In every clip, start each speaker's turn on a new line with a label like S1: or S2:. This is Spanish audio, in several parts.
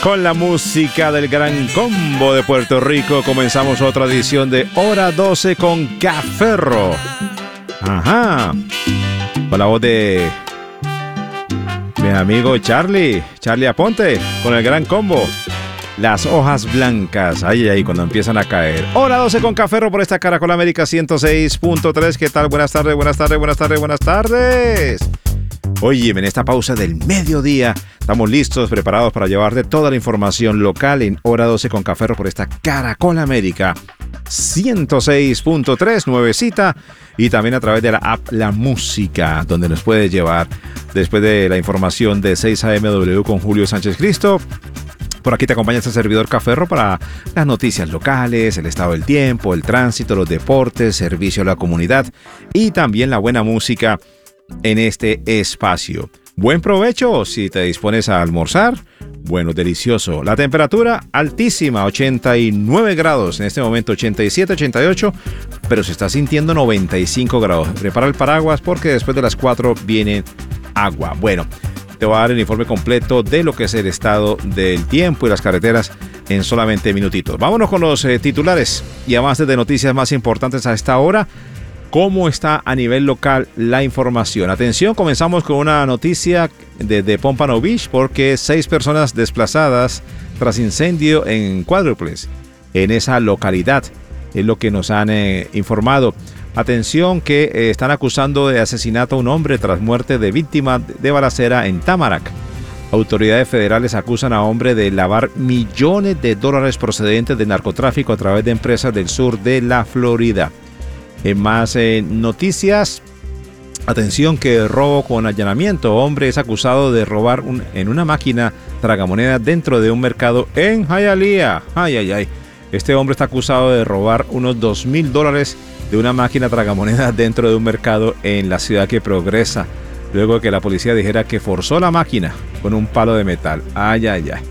S1: Con la música del Gran Combo de Puerto Rico comenzamos otra edición de Hora 12 con Caferro. Ajá. Con la voz de mi amigo Charlie Aponte, con el Gran Combo. Las hojas blancas, ahí, cuando empiezan a caer. Hora 12 con Caferro por esta Caracol América 106.3. ¿Qué tal? Buenas tardes. Oye, en esta pausa del mediodía estamos listos, preparados para llevarte toda la información local en Hora 12 con Caferro por esta Caracol América 106.3, nuevecita, y también a través de la app La Música, donde nos puedes llevar después de la información de 6 AM con Julio Sánchez Cristo. Por aquí te acompaña este servidor Caferro para las noticias locales, el estado del tiempo, el tránsito, los deportes, servicio a la comunidad y también la buena música en este espacio. Buen provecho si te dispones a almorzar. Bueno, delicioso. La temperatura altísima, 89 grados. En este momento 87, 88, pero se está sintiendo 95 grados. Prepara el paraguas porque después de las 4 viene agua. Bueno, te voy a dar el informe completo de lo que es el estado del tiempo y las carreteras en solamente minutitos. Vámonos con los titulares y avances de noticias más importantes a esta hora. ¿Cómo está a nivel local la información? Atención, comenzamos con una noticia de Pompano Beach porque 6 personas desplazadas tras incendio en cuádruples en esa localidad. Es lo que nos han informado. Atención que están acusando de asesinato a un hombre tras muerte de víctima de balacera en Tamarack. Autoridades federales acusan a hombre de lavar millones de dólares procedentes del narcotráfico a través de empresas del sur de la Florida. En más noticias, atención que robo con allanamiento. Hombre es acusado de robar en una máquina tragamonedas dentro de un mercado en Hialeah. Ay. Este hombre está acusado de robar unos $2,000 de una máquina tragamonedas dentro de un mercado en la ciudad que progresa. Luego de que la policía dijera que forzó la máquina con un palo de metal. Ay.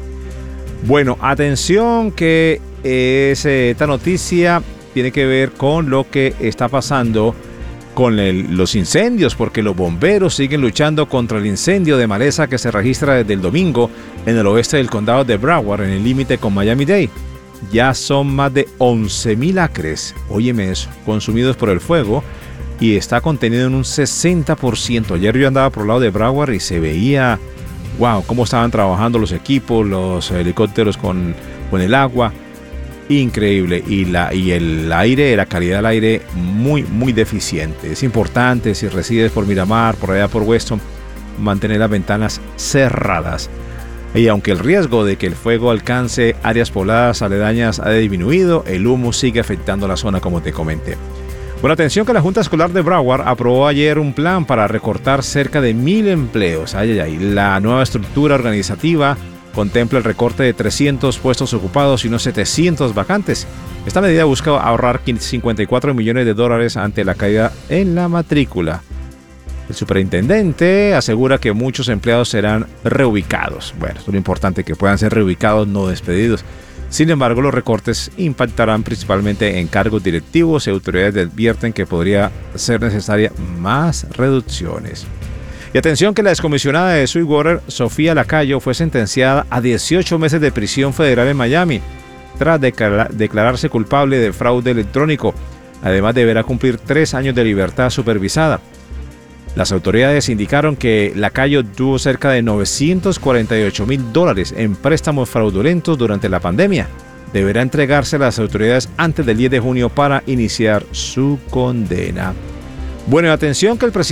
S1: Bueno, atención que esta noticia tiene que ver con lo que está pasando con los incendios, porque los bomberos siguen luchando contra el incendio de maleza que se registra desde el domingo en el oeste del condado de Broward, en el límite con Miami-Dade. Ya son más de 11,000 acres, óyeme eso, consumidos por el fuego y está contenido en un 60%. Ayer yo andaba por el lado de Broward y se veía, wow, cómo estaban trabajando los equipos, los helicópteros con el agua. Increíble, y el aire, la calidad del aire muy deficiente. Es importante, si resides por Miramar, por allá por Weston, mantener las ventanas cerradas. Y aunque el riesgo de que el fuego alcance áreas pobladas aledañas ha disminuido, el humo sigue afectando la zona, como te comenté. Bueno, atención que la Junta Escolar de Broward aprobó ayer un plan para recortar cerca de 1,000 empleos. La nueva estructura organizativa contempla el recorte de 300 puestos ocupados y unos 700 vacantes. Esta medida busca ahorrar $54 millones ante la caída en la matrícula. El superintendente asegura que muchos empleados serán reubicados. Bueno, es lo importante, que puedan ser reubicados, no despedidos. Sin embargo, los recortes impactarán principalmente en cargos directivos y autoridades advierten que podría ser necesaria más reducciones. Y atención que la excomisionada de Sweetwater, Sofía Lacayo, fue sentenciada a 18 meses de prisión federal en Miami tras declararse culpable de fraude electrónico. Además deberá cumplir 3 años de libertad supervisada. Las autoridades indicaron que Lacayo tuvo cerca de $948,000 en préstamos fraudulentos durante la pandemia. Deberá entregarse a las autoridades antes del 10 de junio para iniciar su condena. Bueno, atención que el presidente